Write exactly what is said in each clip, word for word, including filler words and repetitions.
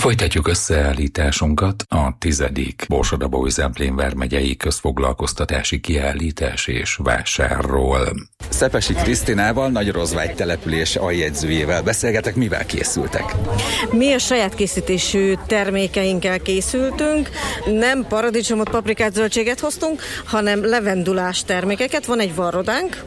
Folytatjuk összeállításunkat a tizedik Borsod-Abaúj-Zemplén vármegyei közfoglalkoztatási kiállítás és vásárról. Szepesi Krisztinával, Nagyrozvágy település aljegyzőjével beszélgetek, mivel készültek? Mi a saját készítésű termékeinkkel készültünk, nem paradicsomot, paprikát, zöldséget hoztunk, hanem levendulás termékeket. Van egy varrodánk,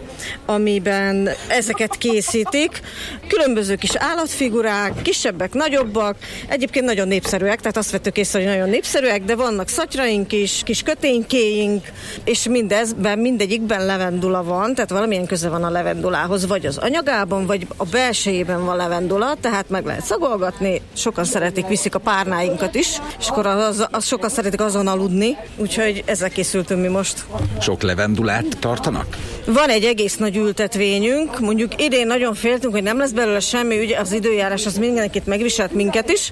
amiben ezeket készítik. Különböző kis állatfigurák, kisebbek, nagyobbak, egyébként nagyon népszerűek, tehát azt vettük észre, hogy nagyon népszerűek, de vannak szatyraink is, kis köténykéink, és mindezben, mindegyikben levendula van, tehát valamilyen köze van a levendulához, vagy az anyagában, vagy a belsejében van levendula, tehát meg lehet szagolgatni, sokan szeretik, viszik a párnáinkat is, és akkor az, az sokan szeretik azon aludni, úgyhogy ezzel készültünk mi most. Sok levendulát tartanak? Van egy egész nagy ültetvényünk, mondjuk idén nagyon féltünk, hogy nem lesz belőle semmi, ugye az időjárás az mindenkit megviselt, minket is,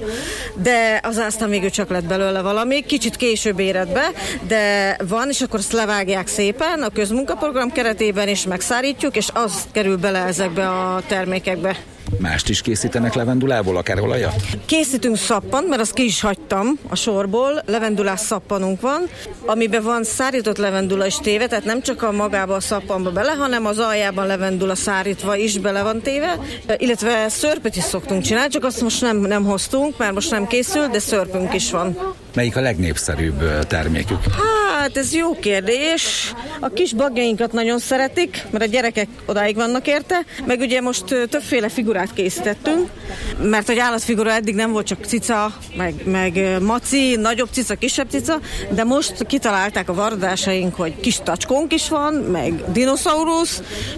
de az aztán végül csak lett belőle valami, kicsit később érett be, de van, és akkor ezt levágják szépen a közmunkaprogram keretében, és megszárítjuk, és az kerül bele ezekbe a termékekbe. Mást is készítenek levendulából, akár olajat? Készítünk szappant, mert azt ki is hagytam a sorból. Levendulás szappanunk van, amiben van szárított levendula is téve, tehát nem csak a magába a szappanba bele, hanem az aljában levendula szárítva is bele van téve, illetve szörpöt is szoktunk csinálni, csak azt most nem, nem hoztunk, mert most nem készült, de szörpünk is van. Melyik a legnépszerűbb termékük? Hát ez jó kérdés. A kis bagjainkat nagyon szeretik, mert a gyerekek odáig vannak érte, meg ugye most többféle figurát készítettünk, mert hogy állatfigura eddig nem volt, csak cica, meg, meg maci, nagyobb cica, kisebb cica, de most kitalálták a varrodásaink, hogy kis tacskónk is van, meg dinoszaurusz,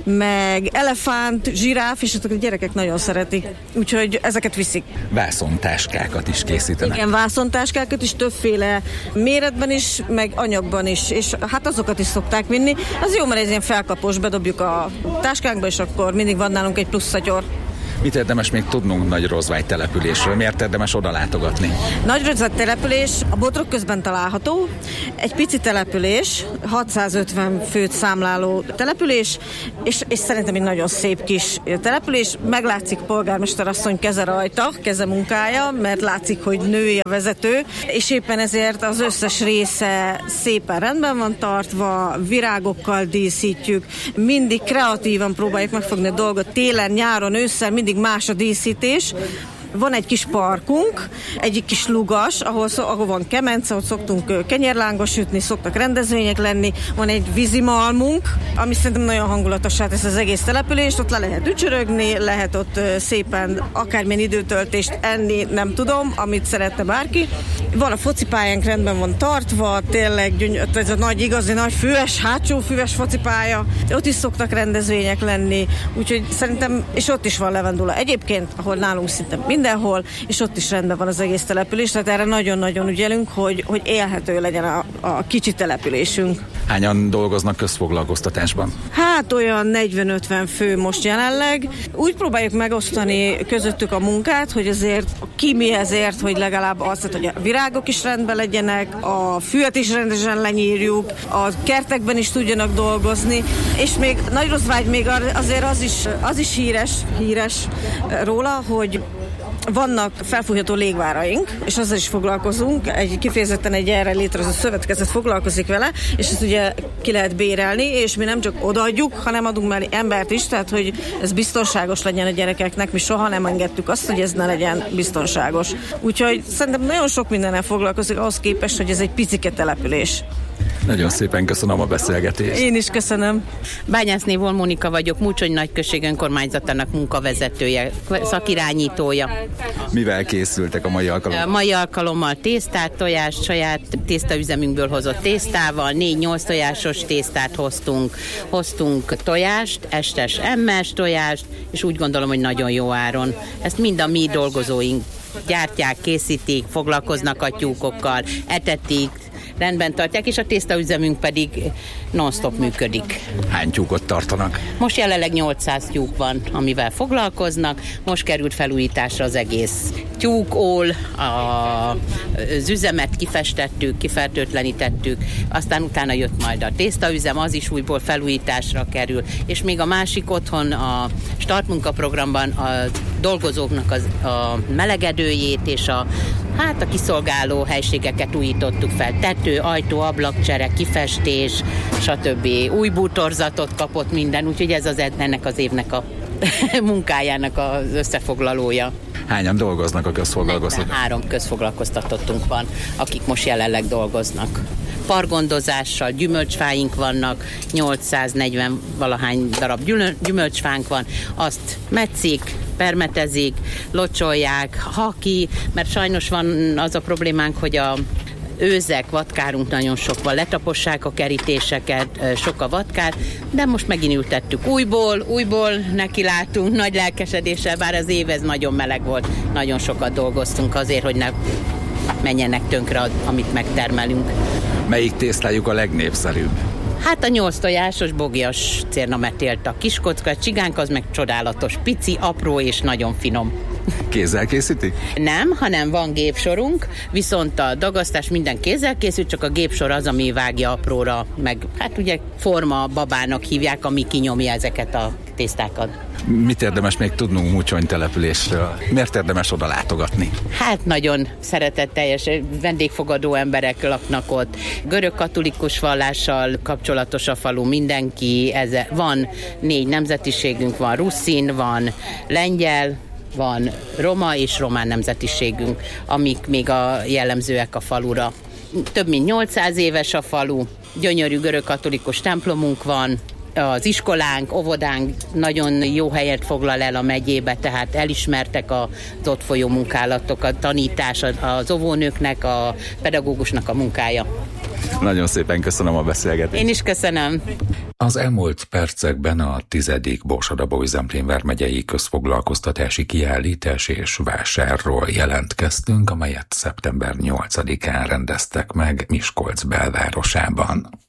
meg elefánt, zsiráf, és a gyerekek nagyon szeretik, úgyhogy ezeket viszik. Vászontáskákat is készítenek. Igen, vászontáskákat is többféle méretben is, meg anyagban is, és hát azokat is szokták vinni. Az jó, mert ez ilyen felkapós, bedobjuk a táskánkba, és akkor mindig van nálunk egy plusz szatyor. Mit érdemes még tudnunk Nagyrozvágy településről? Miért érdemes oda látogatni? Nagyrozvágy település a Botrok közben található. Egy pici település, hatszázötven főt számláló település, és, és szerintem egy nagyon szép kis település. Meglátszik polgármester asszony keze rajta, keze munkája, mert látszik, hogy női a vezető, és éppen ezért az összes része szépen rendben van tartva, virágokkal díszítjük, mindig kreatívan próbáljuk megfogni a dolgot, télen, nyáron, ősszel, mindig más a díszítés. Van egy kis parkunk, egyik kis lugas, ahol, ahol van kemence, ahol szoktunk kenyérlángos sütni, szoktak rendezvények lenni, van egy vízimalmunk, ami szerintem nagyon hangulatossá tesz az egész települést, ott le lehet ücsörögni, lehet ott szépen akármilyen időtöltést enni, nem tudom, amit szeretne bárki. Van a focipályánk, rendben van tartva, tényleg gyöny- ez a nagy, igazi nagy füves, hátsó füves focipálya, ott is szoktak rendezvények lenni, úgyhogy szerintem, és ott is van levendula. Egyébként, ahol nálunk szinte mindenhol, és ott is rendben van az egész település, tehát erre nagyon-nagyon ügyelünk, hogy, hogy élhető legyen a, a kicsi településünk. Hányan dolgoznak közfoglalkoztatásban? Hát olyan negyven-ötven fő most jelenleg. Úgy próbáljuk megosztani közöttük a munkát, hogy azért ki mi ezért, hogy legalább azt, hogy a virágok is rendben legyenek, a füvet is rendesen lenyírjuk, a kertekben is tudjanak dolgozni, és még Nagyrozvágy még azért az is, az is híres, híres róla, hogy vannak felfújható légváraink, és azzal is foglalkozunk. Egy, kifejezetten egy erre létrező szövetkezet foglalkozik vele, és ezt ugye ki lehet bérelni, és mi nem csak odaadjuk, hanem adunk mellé embert is, tehát hogy ez biztonságos legyen a gyerekeknek. Mi soha nem engedtük azt, hogy ez ne legyen biztonságos. Úgyhogy szerintem nagyon sok mindennel foglalkozik ahhoz képest, hogy ez egy picike település. Nagyon szépen köszönöm a beszélgetést. Én is köszönöm. Bányásznévol Mónika vagyok, Múcsony Nagyközség önkormányzatának munkavezetője, szakirányítója. Mivel készültek a mai alkalommal? A mai alkalommal tésztát, tojást, saját tésztaüzemünkből hozott tésztával, négy-nyolc tojásos tésztát hoztunk. Hoztunk tojást, estes emmes tojást, és úgy gondolom, hogy nagyon jó áron. Ezt mind a mi dolgozóink gyártják, készítik, foglalkoznak a tyúkokkal, etetik, rendben tartják, és a tésztaüzemünk pedig non-stop működik. Hány tyúkot tartanak? Most jelenleg nyolcszáz tyúk van, amivel foglalkoznak. Most került felújításra az egész tyúkól, az üzemet kifestettük, kifertőtlenítettük, aztán utána jött majd a tésztaüzem, az is újból felújításra kerül, és még a másik otthon a startmunkaprogramban a dolgozóknak az, a melegedőjét és a, hát a kiszolgáló helységeket újítottuk fel. Tető, ajtó, ablakcsere, kifestés, stb. Új bútorzatot kapott minden, úgyhogy ez az ennek az évnek a munkájának az összefoglalója. Hányan dolgoznak a közfoglalkoztatók? Három közfoglalkoztatottunk van, akik most jelenleg dolgoznak. Pargondozással, gyümölcsfáink vannak, nyolcszáznegyven valahány darab gyümölcsfánk van, azt metszik, permetezik, locsolják, haki, mert sajnos van az a problémánk, hogy a őzek, vadkárunk nagyon sok van, letapossák a kerítéseket, sok a vadkár, de most megint ültettük újból, újból nekilátunk nagy lelkesedéssel, bár az év ez nagyon meleg volt, nagyon sokat dolgoztunk azért, hogy ne menjenek tönkre, amit megtermelünk. Melyik tésztájuk a legnépszerűbb? Hát a nyolc tojásos bogyas cérnametélt a kiskocka, a csigánk az meg csodálatos, pici, apró és nagyon finom. Kézzel készítik? Nem, hanem van gépsorunk, viszont a dagasztás minden kézzel készült, csak a gépsor az, ami vágja apróra, meg hát ugye forma babának hívják, ami kinyomja ezeket a tésztákat. Mit érdemes még tudnunk Mucsony településről? Miért érdemes oda látogatni? Hát nagyon szeretetteljes, vendégfogadó emberek laknak ott. Görög-katolikus vallással kapcsolatos a falu, mindenki. Ez, van négy nemzetiségünk, van ruszin, van lengyel, van roma és román nemzetiségünk, amik még a jellemzőek a falura. Több mint nyolcszáz éves a falu, gyönyörű görög-katolikus templomunk van, az iskolánk, óvodánk nagyon jó helyet foglal el a megyébe, tehát elismertek az ott folyó munkálatok, a tanítás, az óvónőknek, a pedagógusnak a munkája. Nagyon szépen köszönöm a beszélgetést. Én is köszönöm. Az elmúlt percekben a tizedik Borsod-Abaúj-Zemplén vármegyei közfoglalkoztatási kiállítás és vásárról jelentkeztünk, amelyet szeptember nyolcadikán rendeztek meg Miskolc belvárosában.